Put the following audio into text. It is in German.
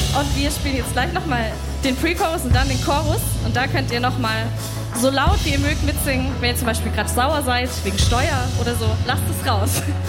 Und wir spielen jetzt gleich nochmal den Pre-Chorus und dann den Chorus. Und da könnt ihr nochmal so laut wie ihr mögt mitsingen. Wenn ihr zum Beispiel gerade sauer seid, wegen Steuer oder so, lasst es raus.